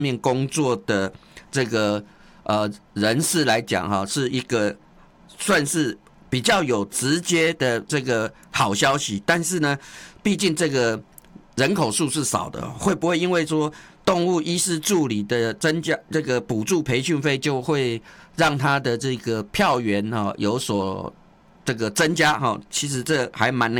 面工作的这个人士来讲哈，是一个算是比较有直接的这个好消息。但是呢，毕竟这个人口数是少的，会不会因为说动物医师助理的增加这个补助培训费，就会让他的这个票源有所这个增加哈？其实这还蛮